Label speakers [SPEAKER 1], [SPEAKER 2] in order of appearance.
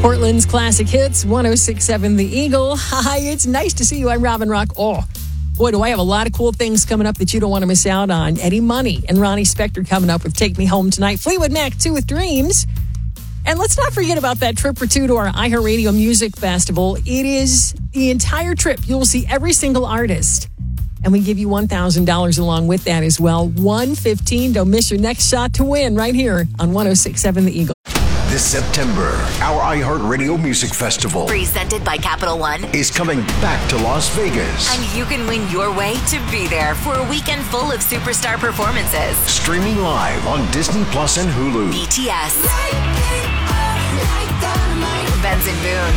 [SPEAKER 1] Portland's Classic Hits, 106.7 The Eagle. Hi, it's nice to see you. I'm Robin Rock. Oh, boy, do I have a lot of cool things coming up that you don't want to miss out on. Eddie Money and Ronnie Spector coming up with Take Me Home Tonight. Fleetwood Mac 2 with Dreams. And let's not forget about that trip or two to our iHeartRadio Music Festival. It is the entire trip. You'll see every single artist. And we give you $1,000 along with that as well. 115. Don't miss your next shot to win right here on 106.7 The Eagle.
[SPEAKER 2] This September, our iHeartRadio Music Festival,
[SPEAKER 3] presented by Capital One,
[SPEAKER 2] is coming back to Las Vegas.
[SPEAKER 3] And you can win your way to be there for a weekend full of superstar performances.
[SPEAKER 2] Streaming live on Disney Plus and Hulu.
[SPEAKER 3] BTS, Benson Boone,